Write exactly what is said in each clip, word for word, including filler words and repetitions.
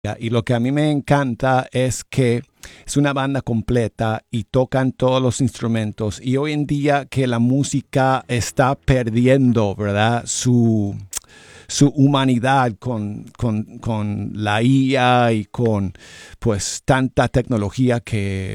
Y lo que a mí me encanta es que es una banda completa y tocan todos los instrumentos. Y hoy en día que la música está perdiendo, ¿verdad? Su, su humanidad con, con, con la I A y con pues tanta tecnología que...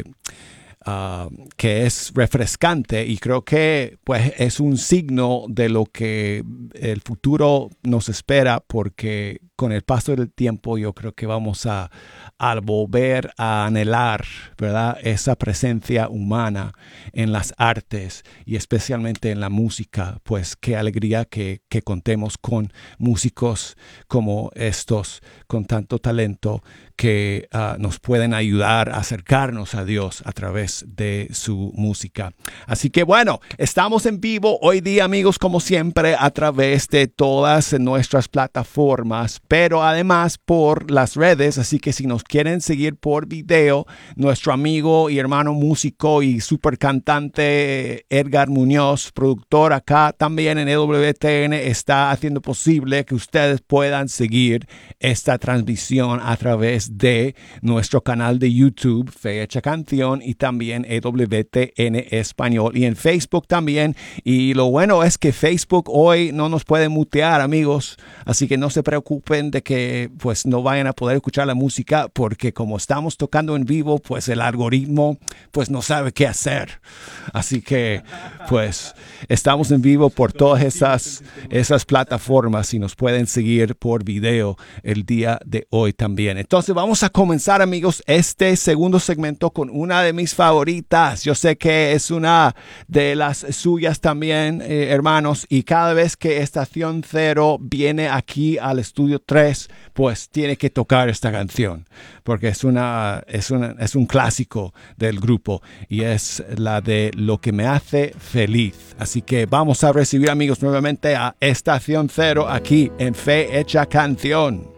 Uh, que es refrescante y creo que pues es un signo de lo que el futuro nos espera, porque con el paso del tiempo yo creo que vamos a, a volver a anhelar, ¿verdad?, esa presencia humana en las artes y especialmente en la música. Pues qué alegría que, que contemos con músicos como estos, con tanto talento, que uh, nos pueden ayudar a acercarnos a Dios a través de su música. Así que bueno, estamos en vivo hoy día, amigos, como siempre, a través de todas nuestras plataformas, pero además por las redes. Así que si nos quieren seguir por video, nuestro amigo y hermano músico y super cantante Edgar Muñoz, productor acá también en E W T N, está haciendo posible que ustedes puedan seguir esta transmisión a través de nuestro canal de YouTube, Fecha Canción, y también E W T N Español, y en Facebook también. Y lo bueno es que Facebook hoy no nos puede mutear, amigos, así que no se preocupen de que pues no vayan a poder escuchar la música, porque como estamos tocando en vivo, pues el algoritmo pues no sabe qué hacer. Así que pues estamos en vivo por todas esas, esas plataformas y nos pueden seguir por video el día de hoy también. Entonces vamos a comenzar, amigos, este segundo segmento con una de mis favoritas. Yo sé que es una de las suyas también, eh, hermanos, y cada vez que Estación Cero viene aquí al Estudio tres, pues tiene que tocar esta canción, porque es, una, es, una, es un clásico del grupo y es la de Lo que me hace feliz. Así que vamos a recibir, amigos, nuevamente a Estación Cero aquí en Fe Hecha Canción.